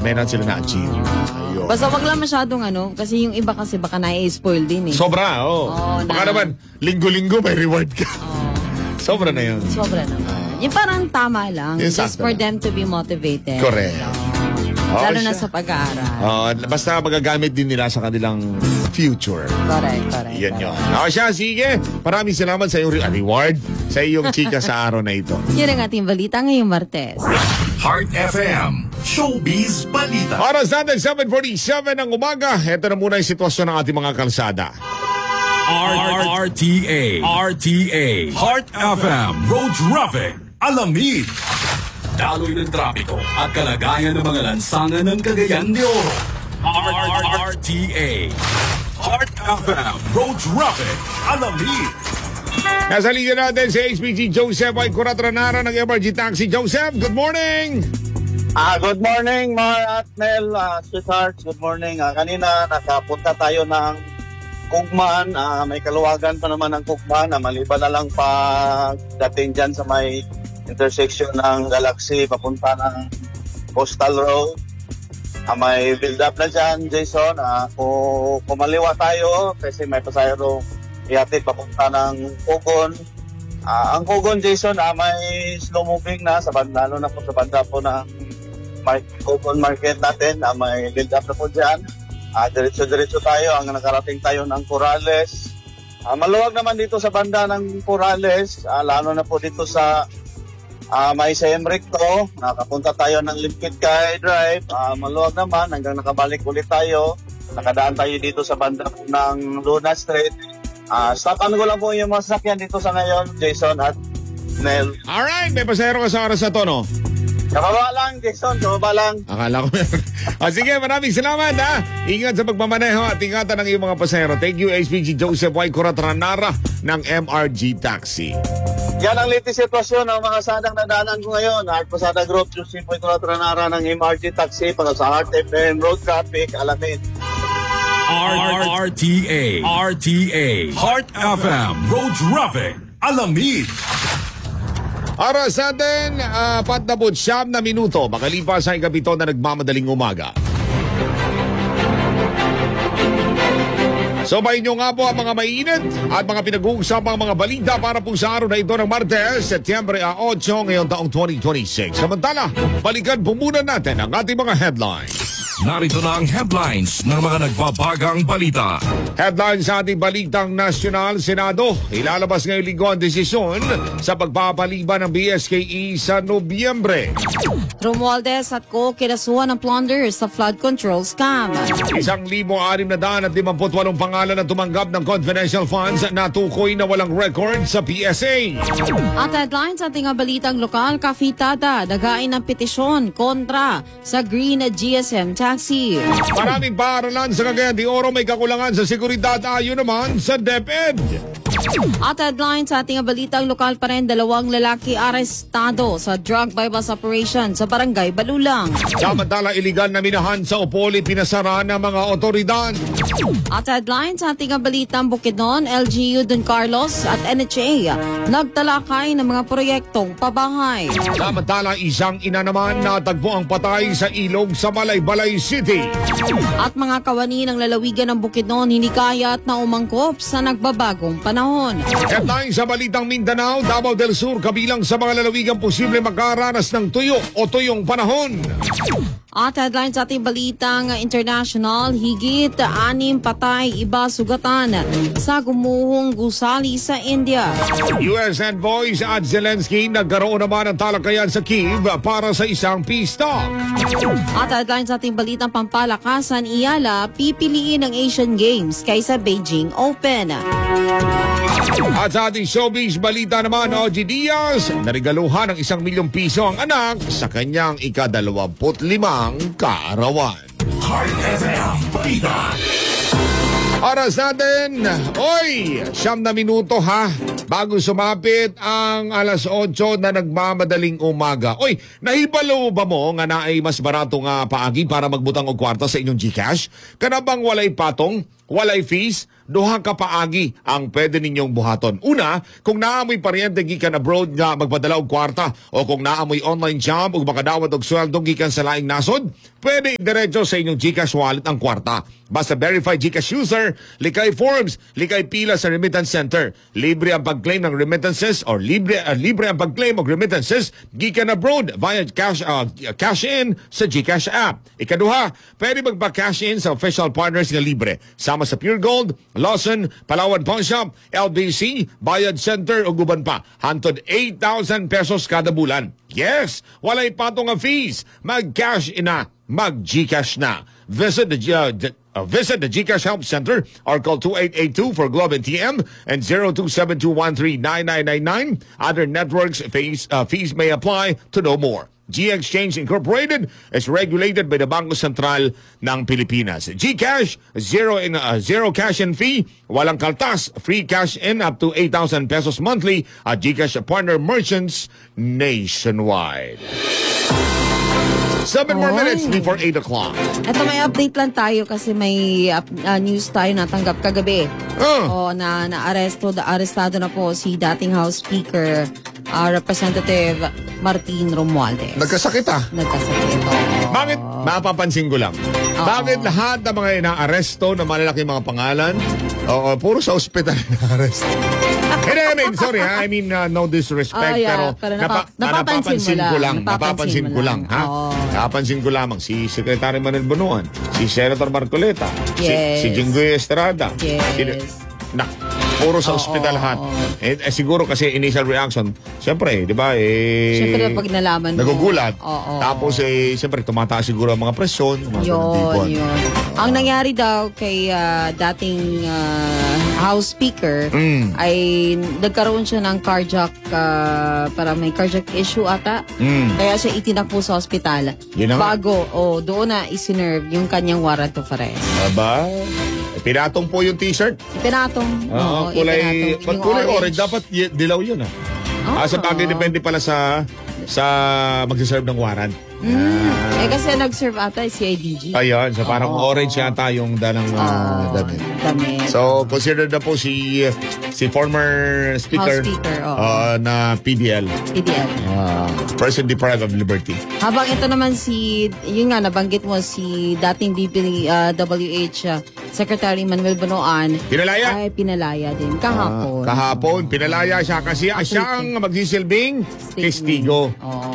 meron sila na-achieve. Ayun. Basta wag lang masyadong kasi yung iba kasi baka na-spoil din eh. Sobra, baka naman, linggo-linggo may reward ka. Sobra na yun. Sobra naman. Yung parang tama lang. Yung Just for lang. them to be motivated. Correct. Lalo na sa pag-aaral. Basta magagamit din nila sa kanilang future. Correct. Yan yun. Siya, sige. Maraming salamat sa iyong reward sa iyong chika sa araw na ito. Yan ang ating balita ngayong Martes. Heart FM, Showbiz Balita. Oras natin, 7:47 ng umaga. Ito na muna yung sitwasyon ng ating mga kalsada. RTA, Heart FM, Road Traffic, Alamid. Daloy ng trapiko at kalagayan ng mga lansangan ng Cagayan de Oro. RTA, Heart FM, Road Traffic, Alamid. Nasa linya natin si HPG Joseph ay Kuratranara ng MRG Taxi. Joseph, good morning! Good morning, Mar at Mel, sweethearts. Good morning. Kanina nakapunta tayo ng Kugman. May kaluwagan pa naman ng Kugman. Maliban na lang pagdating dyan sa may intersection ng Galaxy papunta ng Coastal Road. May build-up na dyan, Jason. Kung kumaliwa tayo kasi may pasahero ihatid papunta ng Kugon. Ang Kugon, Jason, may slow moving na sa banda, lalo na po sa banda po ng Kugon Market natin. May build-up na po dyan. Diretso-diretso tayo hanggang nakarating tayo ng Corrales. Maluwag naman dito sa banda ng Corrales, lalo na po dito sa may San Recto. Nakapunta tayo ng Limpid Kay Drive. Maluwag naman hanggang nakabalik ulit tayo. Nakadaan tayo dito sa banda ng Luna Street. Stopan ko lang po yung masakyan dito sa ngayon, Jason at Nel. Alright, may pasahero ka sa oras na to, no? Kababa lang, Jason. Kababa lang. Akala ko meron. Sige, maraming salamat, ha? Ingat sa pagmamaneho at ingatan ng iyong mga pasahero. Thank you, HPG Joseph Y. Kuratranara ng MRG Taxi. Yan ang latest sitwasyon ng mga sadang nadaanan ko ngayon. Heart Pasada Group, Joseph Y. Kuratranara ng MRG Taxi para sa Heart FM Road Traffic, Alamid. RTA, Heart FM, Road Traffic, Alamid. Oras natin, 49 na minuto. Makalipas sa ikapito na nagmamadaling umaga. So bayin nyo nga po ang mga mainit at mga pinag-uusapang mga balita para po sa araw na ito ng Martes, Setyembre 8 ngayong taong 2026. Samantala, balikan po muna natin ang ating mga headlines. Narito na ang headlines ng mga nagbabagang balita. Headlines sa ating balitang nasyonal, Senado. Ilalabas ngayong linggo ang desisyon sa pagpapaliban ng BSKE sa Nobyembre. Romualdez at Co. kinasuhan ng plunder sa flood control scam. 1,658 pangalan na tumanggap ng confidential funds na tukoy na walang record sa PSA. At headlines sa ating balitang lokal, kafitada, dagain ng petisyon kontra sa Green GSM Taxi. Maraming paaralan sa Cagayan de Oro may kakulangan sa seguridad ayon naman sa DepEd. At headlines sa ating balitang lokal pa rin, 2 lalaki arestado sa drug bypass operation sa Barangay Balulang. Samantala, iligal na minahan sa Opoli pinasara ng mga otoridad. At headlines sa ating balitang Bukidnon, LGU Don Carlos at NHA nagtalakay ng mga proyektong pabahay. Samantala, isang ina naman natagpo ang patay sa ilog sa Malaybalay City. At mga kawani ng lalawigan ng Bukidnon hinikayat na umangkop sa nagbabagong panahon. Headline sa balitang Mindanao, Davao del Sur kabilang sa mga lalawigang posible makaranas ng tuyo o tuyong panahon. At headline sa ating balitang international, higit 6 patay, iba sugatan sa gumuhong gusali sa India. US envoys at Zelensky nagkaroon naman ng talakayan sa Kyiv para sa isang peace talk. At headline sa ating balitang pampalakasan, Iyala pipiliin ng Asian Games kaysa Beijing Open. At sa ating showbiz balita naman, OG Diaz, narigaluhan ng 1 milyong piso ang anak sa kanyang ika-25 kaarawan. Heart FM Balita. Oras natin, 9 na minuto ha, bago sumapit ang alas 8 na nagmamadaling umaga. Nahibalo ba mo nga na ay mas barato nga paagi para magbutang og kwarta sa inyong GCash? Kana bang walay patong, walay fees, duha ka paagi ang pwede ninyong buhaton. Una, kung naamoy paryente gikan abroad nga magpadala og kwarta o kung naamoy online job ug makadawat og sweldo gikan sa laing nasod, pwede diretso sa inyong GCash wallet ang kwarta. Basta verified GCash user, likay forms, likay pila sa remittance center. Libre ang pag-claim ng remittances or libre ang pag-claim og remittances gikan abroad via cash in sa GCash app. Ikaduha, pwede magpa-cash in sa official partners nga libre. Sama sa Pure Gold, Lawson, Palawan Pawn Shop, LBC, Bayad Center o guban pa. Hantod 8,000 pesos kada bulan. Yes, walay patong nga fees. Mag-cash in na, mag-GCash na. Visit the GCash Help Center or call 2882 for Globe and TM and 0272139999. Other networks fees may apply. To know more, G-Exchange Incorporated is regulated by the Bangko Sentral ng Pilipinas. GCash, zero cash in fee, walang kaltas, free cash in up to 8,000 pesos monthly at GCash partner merchants nationwide. 7 more minutes before 8 o'clock. Ito, may update lang tayo kasi may news tayo natanggap kagabi. Na arestado na po si dating House Speaker Representative Martin Romualdez. Nagkasakit Nagkasakit. Bakit? Mapapansin ko lang. Bakit lahat ng mga inaaresto na malalaking mga pangalan, puro sa ospital inaaresto? No disrespect, pero napapansin ko lang. Napapansin ko lamang si Secretary Manuel Bonoan, si Senator Marcoleta, si Jinggoy Estrada. Yes. Puro sa ospital lahat. Siguro kasi initial reaction, siyempre, di ba, siyempre pag nalaman mo, nagugulat. Tapos, siyempre, tumataas siguro ang mga presyon. Yun. Ang nangyari daw kay dating House Speaker ay nagkaroon siya ng cardiac, may cardiac issue ata. Kaya siya itinakbo sa ospital. Bago, doon na isinerve yung kanyang warrant of arrest. Aba? Pinatong po yung t-shirt. Pinatong. Kulay orange. Dapat dilaw yun. Sa bagay, depende pala sa magsiserve ng warrant. Kasi nag-serve ata CIDG. Ayun. So parang orange yata yung danang damit. So considered na po si former speaker, na PDL. Person deprived of liberty. Habang ito naman nabanggit mo si dating DPWH Secretary Manuel Bonoan. Pinalaya? Ay, pinalaya din. Kahapon. Pinalaya siya kasi siya ang magsisilbing testigo.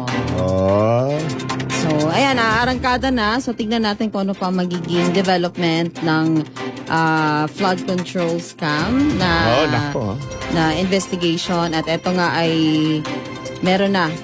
So, ayan, arangkada na. So, tignan natin kung ano pa magiging development ng flood control scam na investigation. At ito nga ay meron na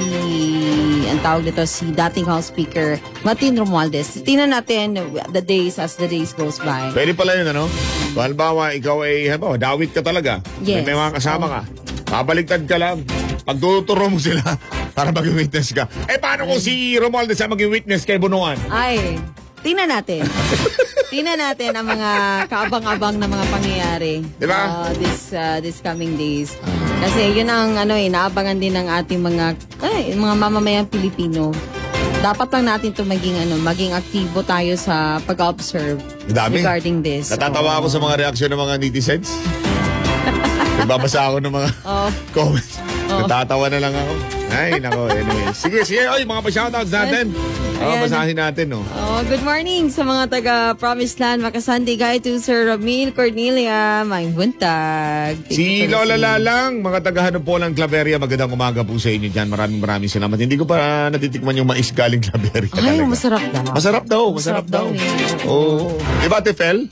ang tawag dito si dating House Speaker Martin Romualdez. Tingnan natin the days goes by. Pwede pala yun, ano? Halimbawa, ikaw ay dawit ka talaga. Yes. May mga kasama ka. Babaliktad ka lang. Pagtuturo mo sila para maging witness ka. Paano kung si Romualdez ay maging witness kay Bonoan? Ay, tingnan natin. Tingnan natin ang mga kaabang-abang na mga pangyayari. Diba? This coming days. Kasi yun ang inaabangan din ng ating mga mamamayang Pilipino. Dapat lang natin ito maging aktibo tayo sa pag-observe regarding this. Natatawa ako sa mga reaksyon ng mga netizens. Nagbabasa ako ng mga comments. Natatawa na lang ako. Ay, nako. Anyway. Sige. Mga pa-shoutouts natin. Basahin natin, good morning sa mga taga-Promised Land, Makasandi, Guy to Sir Ramil Cornelia, may buntag. Si Lola Lalang, mga taga-Hanap po ng Claveria, magandang umaga po sa inyo dyan. Maraming salamat. Hindi ko pa natitikman yung mais galing Claveria. Ay, masarap daw. Masarap daw. Diba, Tefel?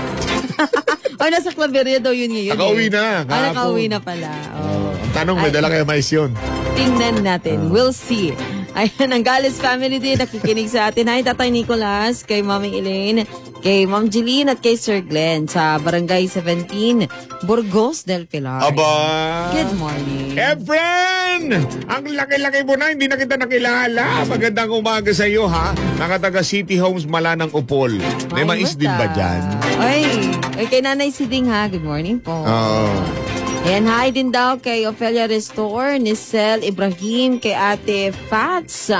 Nasa Claveria daw yun ngayon. Nakauwi na. Nakauwi na pala. Ang tanong, may dala kaya mais yun? Tingnan natin. We'll see. Ayan, ang Gales family din nakikinig sa atin. Hi, Tatay Nicolas, kay Mami Elaine, kay Ma'am Jeline at kay Sir Glenn sa Barangay 17, Burgos del Pilar. Aba! Good morning. Efren! Ang laki-laki mo na, hindi na kita nakilala. Magandang umaga sa iyo, ha? Nakataga City Homes Malanang Upol. May mais din ba dyan? Ay, kay Nanay Siding, ha? Good morning po. Ayan, hi din daw kay Ophelia Restore, Nisel Ibrahim, kay Ate Fats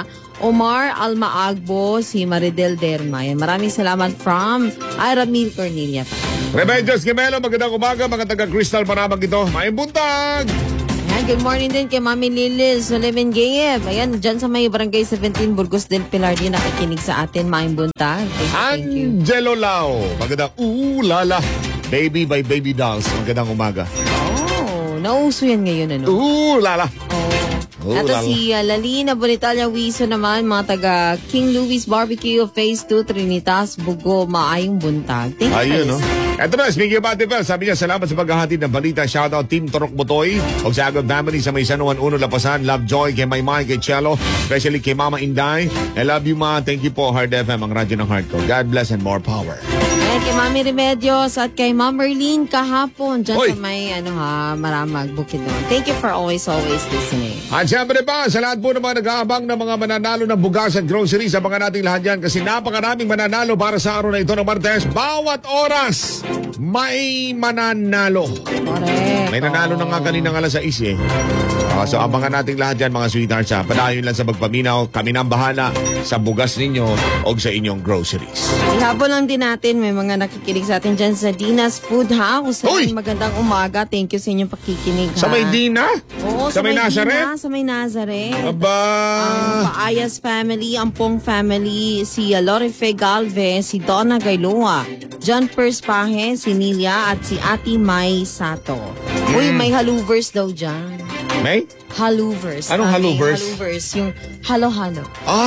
Omar Almaagbo, si Maridel Derma. Yan. Maraming salamat from Iramil Cornelia. Remedios Gemelo, magandang umaga, mga taga Crystal Maramag ito. May buntag! Ayan, good morning din kay Mami Lilil Solemen Gayev. Ayan, dyan sa may Barangay 17, Burgos del Pilar din nakikinig sa atin. Maing buntag. Thank you. Angelo Lau, magandang lala. Baby by Baby Dolls, magandang umaga. Oh, nauso yan ngayon, ano? Lala. Oh. At si Lalina Bonitalia Wiso naman, mga taga King Louis Barbecue Phase 2, Trinitas, Bugo, maayong buntag. Thank you. Ayun, no? Eto na, speaking about it, sabi niya, salamat sa paghahatid ng balita. Shoutout Team Torok Butoy, o sa Agad Family sa may San Juan Uno Lapasan. Love Joy kay Maymay, kay Chelo, especially kay Mama Inday. I love you, Ma. Thank you po, Hard FM, ang radyo ng heart ko. God bless and more power. Ayan, kay Mami Remedios at kay Ma'am Merlene kahapon dyan Oy. sa may Maramag, Bukidnon. Thank you for always listening. At syempre pa, sa lahat po naman nag-aabang ng mga mananalo ng bugas at groceries, abangan natin lahat yan kasi napakaraming mananalo para sa araw na ito ng Martes. Bawat oras, may mananalo. Correct. May nanalo na nga kaninang alas 6 eh. So abangan natin lahat yan mga sweethearts ha. Padayon lang sa magpaminaw, kami nang bahala sa bugas ninyo o sa inyong groceries. Ihabol lang din natin, may mga nakikinig sa atin dyan sa Dina's Food House. Uy! Magandang umaga. Thank you sa inyong pakikinig. Sa may Dina? Oo, sa may Nazareth? Dina, sa may Nazareth. Aba! Ang Paayas family, ang Pong family, si Lorife Galvez, si Donna Gailoa, John Perspahe, si Nilia at si Ate Mai Sato. Uy, may haluvers daw dyan. May? Haluvers. Anong haluvers? Haluvers, yung halo-halo.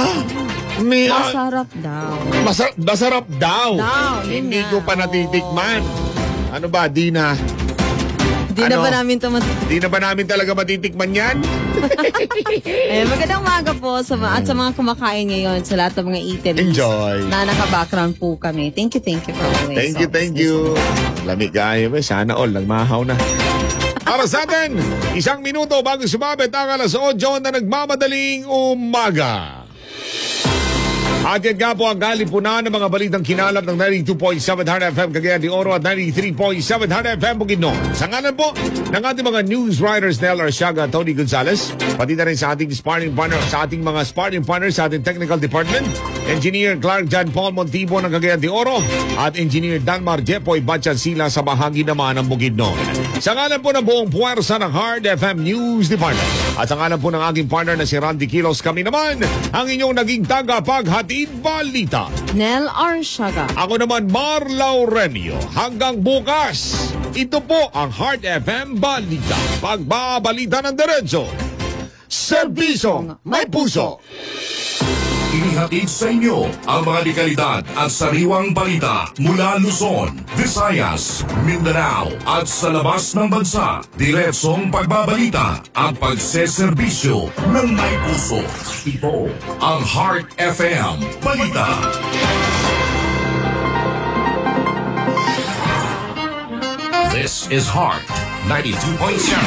May... Masarap daw. Masarap daw. Yun Hindi nga. ko pa natitikman. Ano ba, Dina? Di na ba namin ito Di na ba namin talaga matitikman yan? magandang umaga po at sa mga kumakain ngayon sa lahat ng mga eateries. Enjoy. Na naka-background po kami. Thank you for always. Thank you. Lamig kayo ba? Sana all, nagmahaw na. Para sa atin, 1 minuto bago sumabit ang alas 8 na nagmamadaling umaga. At yan nga po ang galipunan ng mga balitang kinalap ng 92.7 Hard FM Cagayan de Oro at 93.7 Hard FM Bukidnon. Sa ngalan po ng ating mga news writers Nel Arsiaga at Tony Gonzalez, pati na rin sa ating mga sparring partners sa ating technical department, Engineer Clark John Paul Montibo ng Cagayan de Oro at Engineer Danmar Jepoy Batchansila sa bahagi naman ng Bukidnon. Sa ngalan po ng buong puwersa ng Hard FM News Department at sa ngalan po ng aking partner na si Randy Kilos, kami naman ang inyong naging tagapaghatid balita. Nel Arsiaga. Ako naman Mar Laurenio. Hanggang bukas, ito po ang Hard FM Balita. Pagbabalita ng diretso. Serbisyong may puso. Inihatid sa inyo ang mga dekalidad at sariwang balita mula Luzon, Visayas, Mindanao at sa labas ng bansa. Diretsong pagbabalita at pagseserbisyo ng may puso. Ito ang Heart FM Balita. This is Heart 92.7.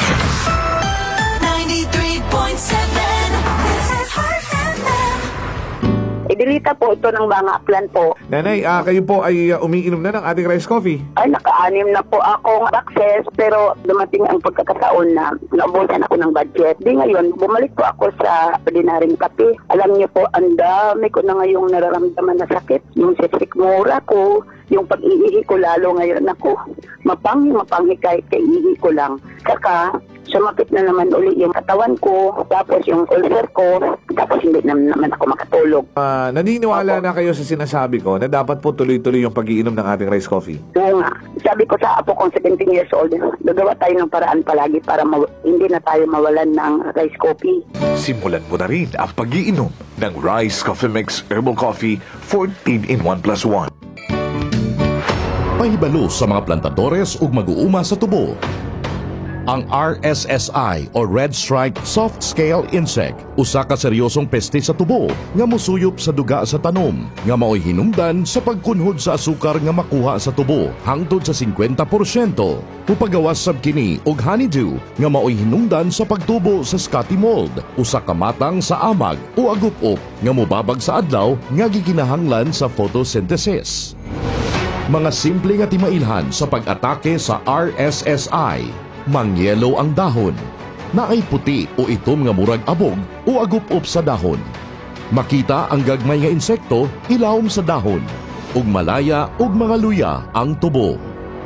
93.7. This is Heart FM. Idilita po ito ng mga aklan po. Nanay, kayo po ay umiinom na ng ating rice coffee. Ay, naka-anim na po akong access pero dumating ang pagkakataon na naubusan ako ng budget. Di ngayon, bumalik po ako sa ordinaryong kape. Alam niyo po, ang dami ko na ngayong nararamdaman na sakit. Yung sisikmura ko, yung pag-iihi ko lalo ngayon ako. Mapanghi kahit kaiihi ko lang. Saka, sumakit na naman uli yung katawan ko, tapos yung ulcer ko, tapos hindi naman ako makatulog. Naniniwala na kayo sa sinasabi ko na dapat po tuloy-tuloy yung pag-iinom ng ating rice coffee? Oo nga. Sabi ko sa apo kong 17 years old, gagawa tayo ng paraan palagi para hindi na tayo mawalan ng rice coffee. Simulan mo na rin ang pag-iinom ng Rice Coffee Mix Herbal Coffee 14 in 1 plus 1. Pahibalo sa mga plantadores ug mag-uuma sa tubo. Ang RSSI o Red Stripe Soft Scale Insect usa ka seryosong peste sa tubo nga mosuyop sa duga sa tanom nga mao'y hinungdan sa pagkunhod sa asukar nga makuha sa tubo hangtod sa 50%. Upagawas sab kini og honeydew nga mao'y hinungdan sa pagtubo sa Scotty mold usa ka matang sa amag o agup-up nga mobabag sa adlaw nga gikinahanglan sa photosynthesis. Mga simple nga timailhan sa pag-atake sa RSSI. Mangyelo ang dahon, naay puti o itom nga murag abog o agup-up sa dahon. Makita ang gagmay nga insekto ilawom sa dahon, ug malaya ug mga luya ang tubo.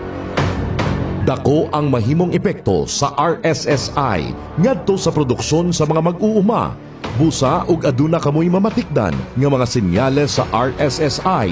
Dako ang mahimong epekto sa RSSI ngadto sa produksyon sa mga mag-uuma. Busa ug aduna kamoy mamatikdan nga mga senyales sa RSSI